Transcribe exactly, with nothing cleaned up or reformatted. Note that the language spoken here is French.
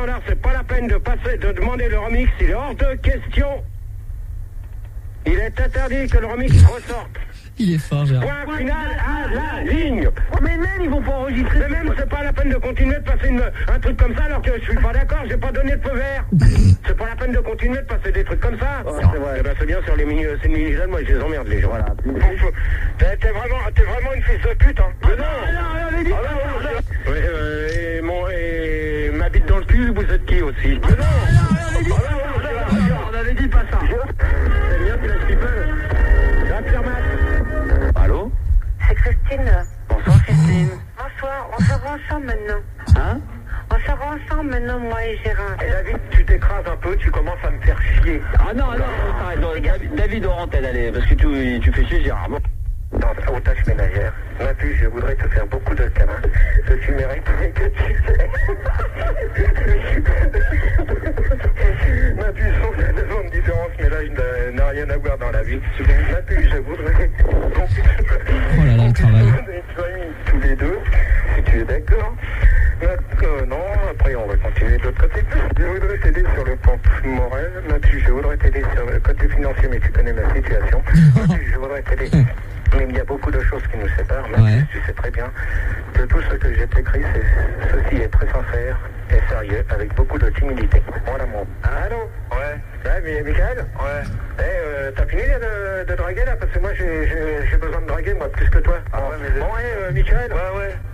Alors, c'est pas la peine de passer, de demander le remix, il est hors de question. Il est interdit que le remix ressorte. Il est fort, Gérard. Point final à la ligne. Mais même, ils vont pas enregistrer. Mais même, c'est pas la peine de continuer de passer une, un truc comme ça alors que je suis pas d'accord, j'ai pas donné de feu vert. C'est pas la peine de continuer de passer des trucs comme ça. Oh, c'est vrai. Eh ben, c'est bien sur les mini, c'est une mini-jeunes, moi je les emmerde les gens. Voilà. T'es, t'es vraiment, t'es vraiment une fille de pute, hein. Ah, non, non, non, dit ah, non, non, ouais, euh, et mon, et ma bite dans le cul, vous êtes qui aussi? Ah, non, non, non, on avait dit pas ça. On avait dit pas ça. C'est bien, tu laisses people. Jean-Pierre Matt. Allô? C'est Christine. Bonsoir Christine. Bonsoir, on sort ensemble maintenant. Hein? On sort ensemble maintenant, moi et Gérard. Et David, tu t'écrases un peu, tu commences à me faire chier. Ah non, non, arrête, non, David, David Orantel, allez, parce que tu, tu fais chier Gérard. Bon. Dans aux tâches ménagères, ma puce, je voudrais te faire beaucoup de câlins. Je suis mérite que tu sais. Ma puce, on a besoin de différence, mais là, je n'a rien à voir dans la vie. Ma puce, je voudrais qu'on puisse... Oh là là, le travail. Tous les deux, si tu es d'accord. Euh, non, après on va continuer de l'autre côté. Je voudrais t'aider sur le plan moral. Là-dessus, je voudrais t'aider sur le côté financier, mais tu connais ma situation. Là-dessus, je voudrais t'aider. Mais il y a beaucoup de choses qui nous séparent. Là, ouais. Tu sais très bien que tout ce que j'ai écrit, c'est, ceci est très sincère et sérieux, avec beaucoup de timidité. Voilà mon. Allô? Ouais. Ouais, mais Michael? Ouais. Eh, euh, t'as fini là, de, de draguer là? Parce que moi, j'ai, j'ai, j'ai besoin de draguer, moi, plus que toi. Ah ouais, mais... Bon, ouais, euh, Michael? Ouais, ouais.